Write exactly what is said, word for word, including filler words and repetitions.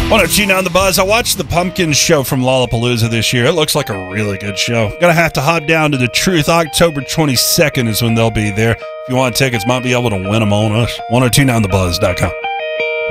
one oh two point nine The Buzz. I watched the Pumpkin show from Lollapalooza this year. It looks like a really good show. Gonna have to hop down to the Truth. October twenty-second is when they'll be there. If you want tickets, might be able to win them on us. ten twenty-nine the buzz dot com.